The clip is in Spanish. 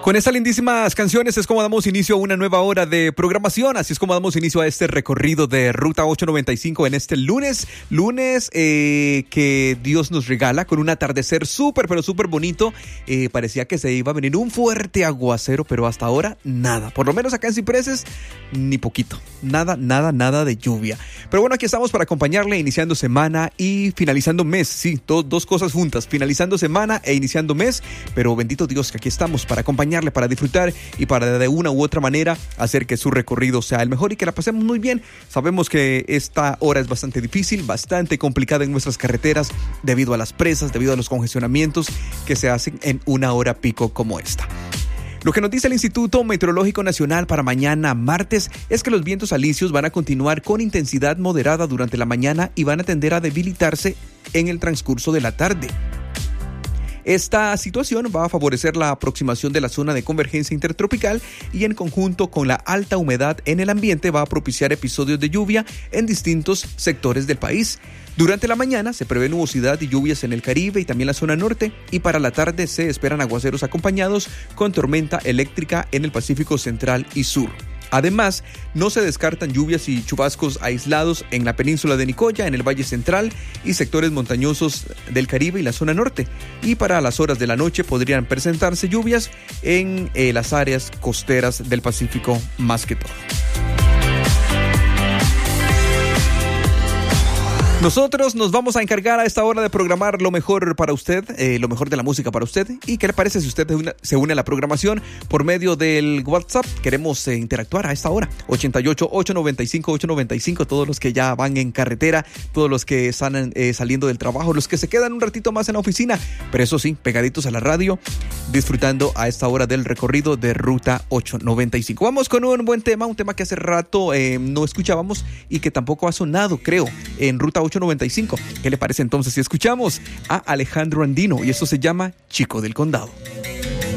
Con estas lindísimas canciones es como damos inicio a una nueva hora de programación, así es como damos inicio a este recorrido de Ruta 895 en este lunes que Dios nos regala con un atardecer súper, pero súper bonito. Parecía que se iba a venir un fuerte aguacero, pero hasta ahora nada, por lo menos acá en Cipreses, ni poquito, nada de lluvia. Pero bueno, aquí estamos para acompañarle iniciando semana y finalizando mes, sí, dos cosas juntas, finalizando semana e iniciando mes, pero bendito Dios que aquí estamos para acompañarle, para disfrutar y para de una u otra manera hacer que su recorrido sea el mejor y que la pasemos muy bien. Sabemos que esta hora es bastante difícil, bastante complicada en nuestras carreteras debido a las presas, debido a los congestionamientos que se hacen en una hora pico como esta. Lo que nos dice el Instituto Meteorológico Nacional para mañana martes es que los vientos alisios van a continuar con intensidad moderada durante la mañana y van a tender a debilitarse en el transcurso de la tarde. Esta situación va a favorecer la aproximación de la zona de convergencia intertropical y en conjunto con la alta humedad en el ambiente va a propiciar episodios de lluvia en distintos sectores del país. Durante la mañana se prevé nubosidad y lluvias en el Caribe y también la zona norte, y para la tarde se esperan aguaceros acompañados con tormenta eléctrica en el Pacífico Central y Sur. Además, no se descartan lluvias y chubascos aislados en la península de Nicoya, en el Valle Central y sectores montañosos del Caribe y la zona norte. Y para las horas de la noche podrían presentarse lluvias en las áreas costeras del Pacífico más que todo. Nosotros nos vamos a encargar a esta hora de programar lo mejor para usted, lo mejor de la música para usted. ¿Y qué le parece si usted se une a la programación por medio del WhatsApp? Queremos interactuar a esta hora. 88-895-895, todos los que ya van en carretera, todos los que están saliendo del trabajo, los que se quedan un ratito más en la oficina, pero eso sí, pegaditos a la radio, disfrutando a esta hora del recorrido de Ruta 895. Vamos con un buen tema, un tema que hace rato no escuchábamos y que tampoco ha sonado, creo, en Ruta 895. ¿Qué le parece entonces si escuchamos a Alejandro Andino? Y esto se llama Chico del Condado.